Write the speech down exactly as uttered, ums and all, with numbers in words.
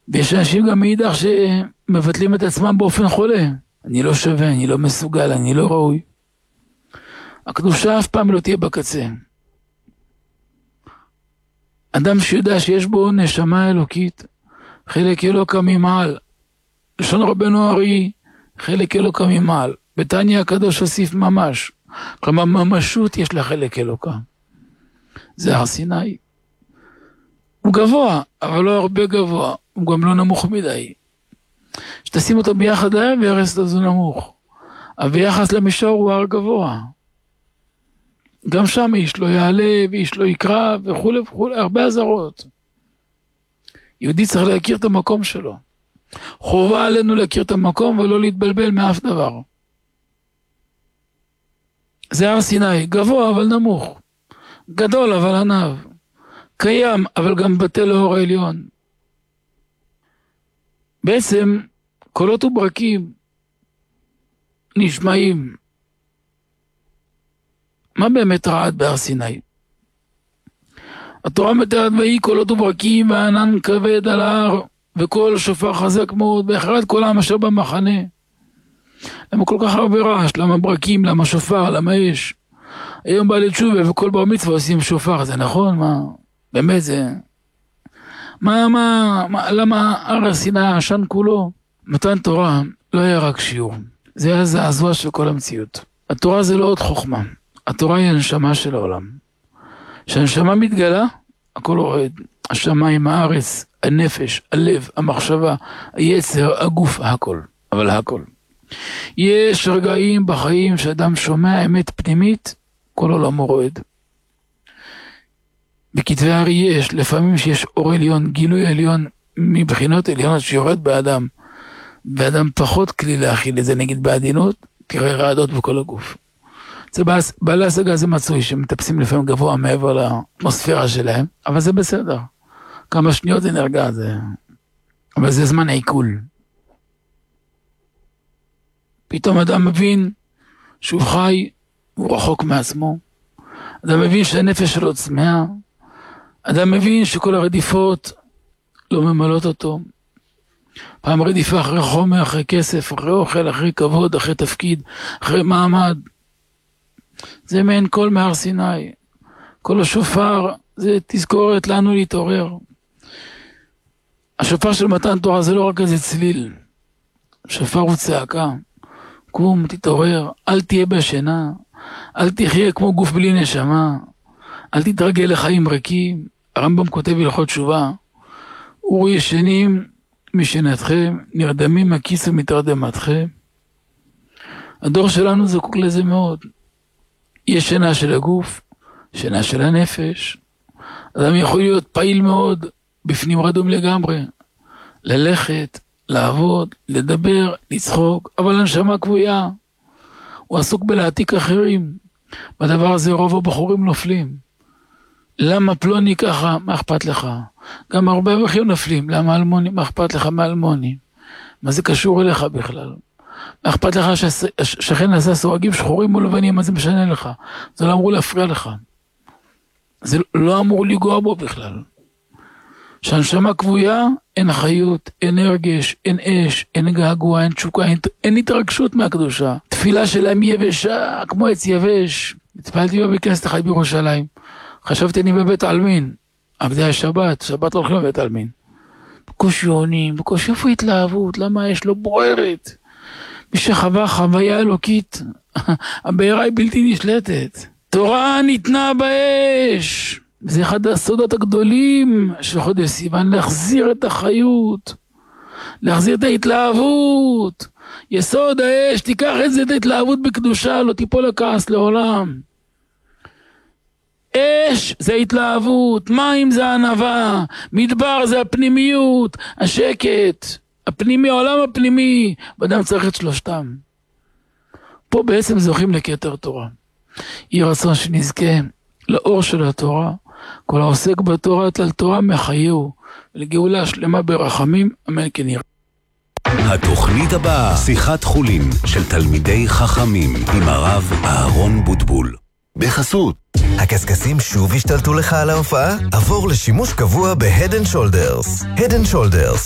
ויש אנשים גם מאידך שמבטלים את עצמם באופן חולה. אני לא שווה, אני לא מסוגל, אני לא ראוי. הקדושה אף פעם לא תהיה בקצה. אדם שיודע שיש בו נשמה אלוקית, חלק אלוקה ממעל. לשון רבנו ארי, חלק אלוקה ממעל. בתניא הקדוש הוסיף ממש. כלומר, ממשות יש לה חלק אלוקה. זה הר סיני. הוא גבוה, אבל לא הרבה גבוה. הוא גם לא נמוך מדי. שתשים אותו ביחד להם וירס לזו נמוך. אבל ביחס למישור הוא הר גבוה. גם שם איש לא יעלה ואיש לא יקרא וכו' וכו', הרבה עזרות. יהודי צריך להכיר את המקום שלו. חובה עלינו להכיר את המקום ולא להתבלבל מאף דבר. זה הר סיני, גבוה אבל נמוך. גדול אבל ענב. קיים אבל גם בטל לאור העליון. בעצם קולות וברקים נשמעים. מה באמת רעד בהר סיני? התורה מתארת ויהי קולות וברקים וענן כבד על ההר וקול שופר חזק מאוד בהחלט כל העם אשר במחנה. למה כל כך הרבה רעש? למה ברקים? למה שופר? למה אש? היום בעלי תשובה וכל בר מצווה עושים שופר, זה נכון? מה? באמת זה... מה, מה, מה, למה הר סיני העשן כולו? מתן תורה לא היה רק שיעור. זה היה זעזוע של כל המציאות. התורה זה לא עוד חוכמה. התורה היא הנשמה של העולם. כשהנשמה מתגלה, הכל יורד. השמיים, הארץ, הנפש, הלב, המחשבה, היצר, הגוף, הכל. אבל הכל. יש רגעים בחיים שאדם שומע אמת פנימית, כל עולמו רועד. בכתבי הארי יש, לפעמים שיש אור עליון, גילוי עליון, מבחינות עליונות שיורד באדם, ואדם פחות כלי להכיל את זה, נגיד בעדינות, תראה רעדות בכל הגוף. זה בעלי השגה זה מצוי, שמטפסים לפעמים גבוה מעבר לאטמוספירה שלהם, אבל זה בסדר. כמה שניות זה נרגע, זה... אבל זה זמן עיכול. פתאום אדם מבין שהוא חי, הוא רחוק מעצמו. אדם מבין שהנפש שלו צמאה. אדם מבין שכל הרדיפות לא ממלאות אותו. פעם רדיפה אחרי חומר, אחרי כסף, אחרי אוכל, אחרי כבוד, אחרי תפקיד, אחרי מעמד. זה מעין קול מהר סיני. כל השופר זה תזכורת לנו להתעורר. השופר של מתן תורה זה לא רק איזה צליל. שופר הוא צעקה. קום, תתעורר, אל תהיה בשינה, אל תחיה כמו גוף בלי נשמה, אל תתרגל לחיים ריקים. הרמב"ם כותב הלכות תשובה, אורו ישנים משנתכם, נרדמים הכיס ומתרדמתכם. הדור שלנו זקוק לזה מאוד. יש שינה של הגוף, שינה של הנפש. אדם יכול להיות פעיל מאוד, בפנים רדום לגמרי, ללכת, לעבוד, לדבר, לצחוק, אבל הנשמה כבויה. הוא עסוק בלהעתיק אחרים. בדבר הזה רוב הבחורים נופלים. למה פלוני ככה? מה אכפת לך? גם הרבה אברכים נופלים. למה אלמוני? מה אכפת לך מאלמוני? מה זה קשור אליך בכלל? מה אכפת לך ששכן עשה סורגים שחורים או לבנים? מה זה משנה לך? זה לא אמור להפריע לך. זה לא אמור לגוע בו בכלל. שהנשמה כבויה, אין חיות, אין הרגש, אין אש, אין געגוע, אין תשוקה, אין, אין התרגשות מהקדושה. תפילה שלהם יבשה, כמו עץ יבש. התפללתי בבית כנסת אחד בירושלים. חשבתי אני בבית העלמין. אבל זה היה שבת, שבת הולכים בבית העלמין. בקושי עונים, בקושי איפה התלהבות, למה האש לא בוערת? מי שחווה חוויה אלוקית, הבעירה היא בלתי נשלטת. תורה ניתנה באש. זה אחד הסודות הגדולים של חודש סיוון, להחזיר את החיות, להחזיר את ההתלהבות. יסוד האש, תיקח את זה, את ההתלהבות בקדושה, לא תיפול לכעס לעולם. אש זה התלהבות, מים זה ענווה, מדבר זה הפנימיות, השקט, הפנימי, העולם הפנימי, ואדם צריך את שלושתם. פה בעצם זוכים לכתר תורה. יהי רצון שנזכה לאור של התורה, כל העוסק בתורה תל תורה מחייהו, ולגאולה שלמה ברחמים, אמן כן יראה. התוכנית הבאה, שיחת חולין של תלמידי חכמים, עם הרב אהרון בוטבול. בחסות. הקסקסים שוב השתלטו לך על ההופעה? עבור לשימוש קבוע ב-Head and Shoulders. Head and Shoulders,